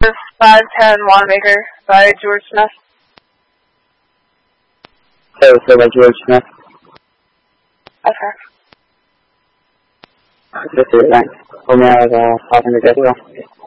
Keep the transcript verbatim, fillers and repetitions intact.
for five ten Wanamaker by George Smith. Okay, so by George Smith. Okay. This is thanks. Home out of uh, five hundred as well.